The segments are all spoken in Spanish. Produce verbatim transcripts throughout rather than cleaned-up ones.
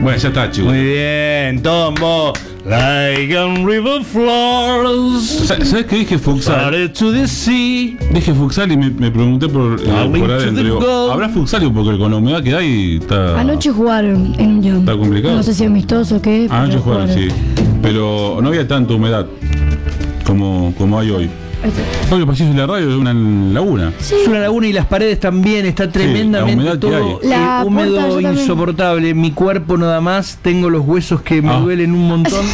Bueno, ya está, chicos. Muy bien, Tombo. Like a river flows. ¿Sabes qué dije futsal? Started to the sea. Dije futsal y me, me pregunté por, eh, por adentro. Digo, ¿habrá futsal? Porque con la humedad que hay está. Anoche jugaron en Unión. Está complicado. No sé si amistoso o qué. Anoche jugaron, jugaron, sí. Pero no había tanta humedad como, como hay hoy. Hoy el pasillo de la radio es una laguna. Sí. Es una laguna y las paredes también, está tremendamente la humedad todo que hay. eh, La húmedo, puerta, yo también. insoportable. Mi cuerpo nada más, tengo los huesos que me Ah. duelen un montón.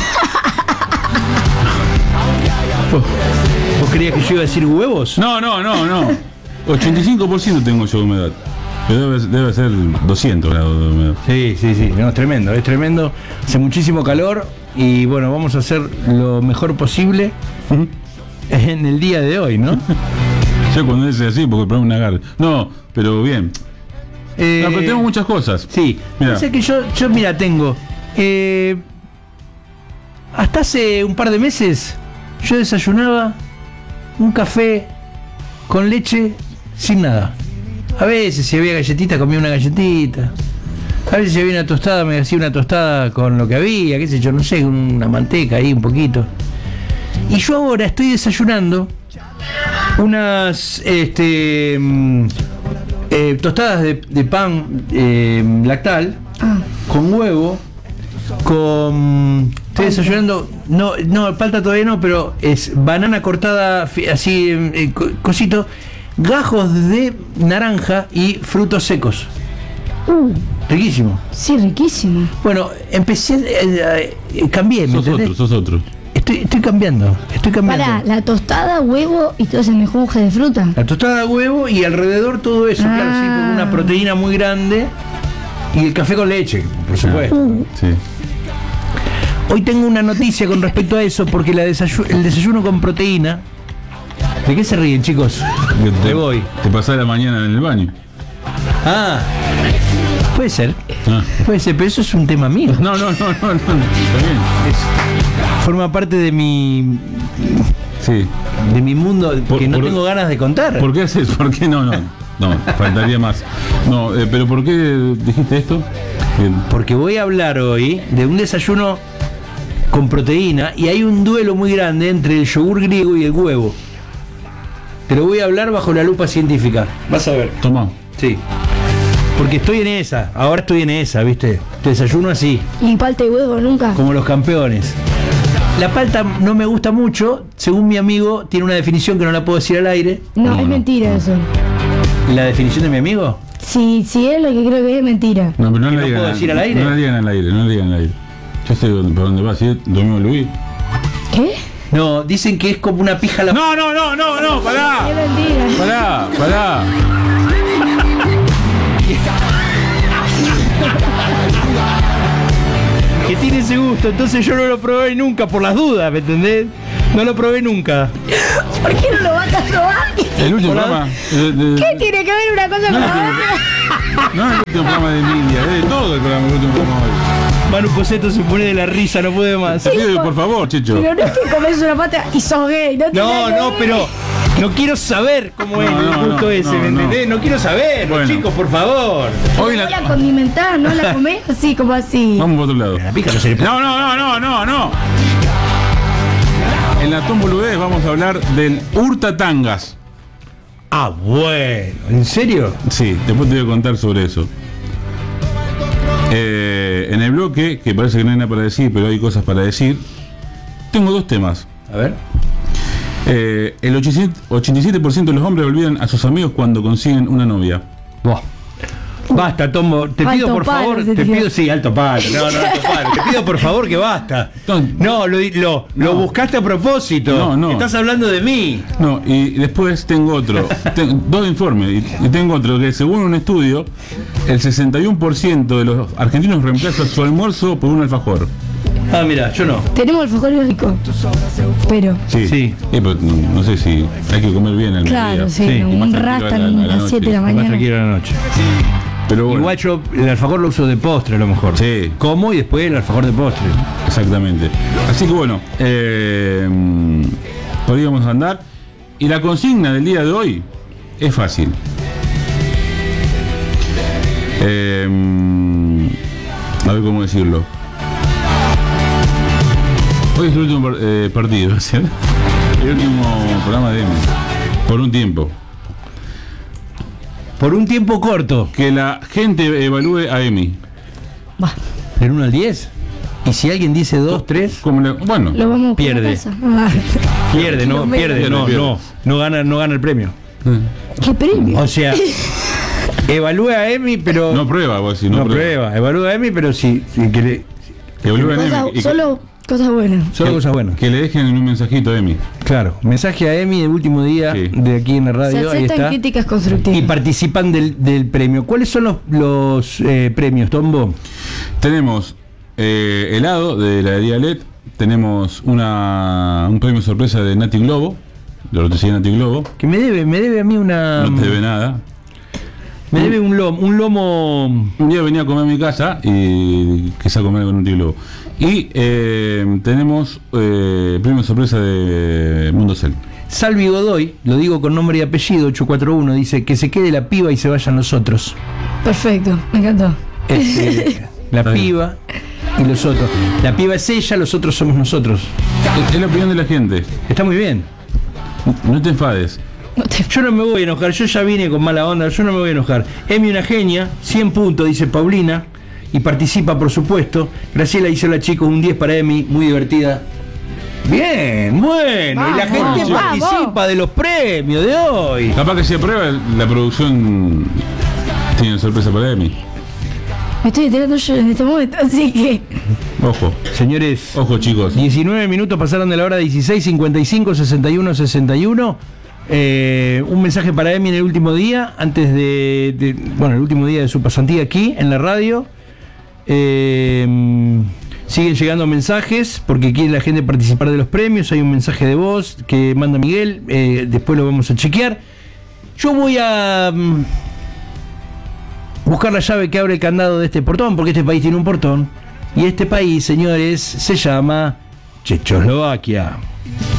¿Vos creías que yo iba a decir huevos? No, no, no, no. ochenta y cinco por ciento tengo yo de humedad. Pero debe, debe ser doscientos grados de humedad. Sí, sí, sí, no, es tremendo, es tremendo. Hace muchísimo calor y bueno, vamos a hacer lo mejor posible en el día de hoy, ¿no? Yo cuando dice así, porque el programa es una garra. No, pero bien. Eh, No, pero tengo muchas cosas. Sí, Mirá. sé que yo, yo mira, tengo. eh, hasta hace un par de meses yo desayunaba un café con leche sin nada. A veces si había galletita comía una galletita. A veces si había una tostada me hacía una tostada con lo que había, qué sé yo, no sé, una manteca ahí un poquito. Y yo ahora estoy desayunando unas este, mm, eh, tostadas de, de pan eh, lactal Ah. con huevo, con... Estoy desayunando, no, no, palta todavía no, pero es banana cortada fi- así, eh, co- cosito, gajos de naranja y frutos secos. Uh, Riquísimo. sí, riquísimo. Bueno, empecé, eh, eh, cambié, ¿me Sos entendés? otro, sos otro. Estoy, estoy cambiando, estoy cambiando. Pará, la tostada, huevo y todo ese mejunje de fruta. La tostada de huevo y alrededor todo eso, Ah. claro, sí, con una proteína muy grande y el café con leche, por supuesto. Uh, Sí. Hoy tengo una noticia con respecto a eso porque la desayu- el desayuno con proteína. ¿De qué se ríen, chicos? Te, Me voy. Te pasás la mañana en el baño. Ah, puede ser, Ah. puede ser, pero eso es un tema mío. No, no, no, no, no. Está bien. Es- forma parte de mi Sí. de mi mundo Por- que no por- tengo ganas de contar. ¿Por qué haces? ¿Por qué no? No, no, faltaría más. No, eh, pero ¿por qué dijiste esto? Bien. Porque voy a hablar hoy de un desayuno con proteína y hay un duelo muy grande entre el yogur griego y el huevo. Te lo voy a hablar bajo la lupa científica. Vas a ver. Tomá. Sí. Porque estoy en esa, ahora estoy en esa, ¿viste? Desayuno así, y palta y huevo nunca. como los campeones. La palta no me gusta mucho, según mi amigo, tiene una definición que no la puedo decir al aire. No, No, es no. mentira eso. ¿La definición de mi amigo? Si, si es lo que creo que es mentira. No, pero no ¿Que le no digan. puedo decir al aire? No le digan al aire, no le digan al aire. Yo sé dónde- por dónde va, si es Domingo Luis. ¿Qué? No, dicen que es como una pija la... No, no, no, no, no, Es pará. mentira. Pará, pará. Que tiene ese gusto, entonces yo no lo probé nunca por las dudas, ¿me entendés? No lo probé nunca. ¿Por qué no lo vas a probar? El último Hola. programa. de- de- ¿Qué tiene que ver una cosa con No, la pero- otra? No es el último programa de Emilia, es de todo el programa, el último programa hoy. Manu Poseto se pone de la risa, no puede más. Te pido, por favor, Checho. Pero no es que comes una pata y sos gay. No, tiene No, nada que no, ver. pero no quiero saber cómo es No, el no, gusto no, ese, no, ¿me no. entendés? No quiero saber, Bueno. chicos, por favor. Hoy No la la... condimentás, no la comés así como así. Vamos por otro lado. La pija no se le No, no, no, no, no, no. En la Tom Boludez vamos a hablar del hurtatangas. Ah, bueno. ¿En serio? Sí, después te voy a contar sobre eso. Eh, en el bloque, que parece que no hay nada para decir, pero hay cosas para decir, tengo dos temas. A ver. Eh, el ochenta y siete por ciento de los hombres olvidan a sus amigos cuando consiguen una novia. Vos. Basta, Tombo, te Alto pido por palo, favor, se te tiró. pido, sí, alto palo, no, no, alto palo, te pido por favor que basta. No, lo, lo, lo buscaste a propósito. No, no. Estás hablando de mí. No, y después tengo otro, tengo dos informes, y, y tengo otro que según un estudio, el sesenta y uno por ciento de los argentinos reemplazan su almuerzo por un alfajor. Ah, mira, yo no. Tenemos alfajor rico. Pero, Sí. Sí. Eh, pero no, no sé si hay que comer bien al claro, mediodía. sí, Sí, no, y más un tranquilo rasta a la- a la a las noche. siete de la Más mañana. tranquilo a la noche. Pero bueno, Igual yo el alfajor lo uso de postre a lo mejor. Sí. Como y después el alfajor de postre. exactamente. Así que bueno, eh, podríamos andar. Y la consigna del día de hoy es fácil. Eh, A ver cómo decirlo. Hoy es el último eh, partido, ¿sí? El último programa de Emi. Por un tiempo. Por un tiempo corto. Que la gente evalúe a Emi. Va, ¿Del uno al diez? Y si alguien dice dos, tres, Como le- bueno, lo vamos a buscar Pierde. a casa. Ah, pierde, no, Kilómetro. pierde, no, Pierde, no, no gana, no gana el premio. ¿Qué premio? O sea, evalúa a Emi, pero no prueba, vos decís, no, no, prueba. prueba. Evalúa a Emi, pero sí, sí que le, Evalúe a Emi Cosa- y que- solo cosas buenas. solo que- cosas buenas. Que le dejen un mensajito a Emi. Claro, mensaje a Emi el último día Sí. de aquí en la Se radio, ahí aceptan está. críticas Y constructivas. participan del, del premio. ¿Cuáles son los, los eh, premios, Tombo? Tenemos eh, helado de la heladería L E D. Tenemos una, un premio sorpresa de Nati Globo. De la lotería Nati Globo. Que me debe, me debe a mí una. No te debe nada. Me debe un lomo, un lomo. Un día venía a comer a mi casa y quise comer con un tío Globo. Y eh, tenemos eh, premio sorpresa de Mundo Cel. Salvi Godoy, lo digo con nombre y apellido, ocho cuatro uno, dice que se quede la piba y se vayan los otros. Perfecto, me encantó. Este, la Está bien. piba y los otros. La piba es ella, los otros somos nosotros. Es, es la opinión de la gente. Está muy bien. No te enfades. No te- Yo no me voy a enojar, yo ya vine con mala onda, yo no me voy a enojar. Emi una genia, cien puntos, dice Paulina, y participa por supuesto. Graciela dice: hola chicos, un diez para Emi, muy divertida. Bien, bueno, y la Vamos, gente vamos. participa de los premios de hoy. Capaz que se aprueba, la producción tiene sorpresa para Emi. Me estoy enterando yo en este momento, así que. Ojo, Señores, ojo chicos. diecinueve minutos pasaron de la hora dieciséis, cincuenta y cinco, sesenta y uno, sesenta y uno. Eh, un mensaje para Emi en el último día, antes de, de- bueno, el último día de su pasantía aquí en la radio. Eh, siguen llegando mensajes porque quiere la gente participar de los premios. Hay un mensaje de voz que manda Miguel, eh, después lo vamos a chequear. Yo voy a mm, buscar la llave que abre el candado de este portón, porque este país tiene un portón. Y este país, señores, se llama Checoslovaquia.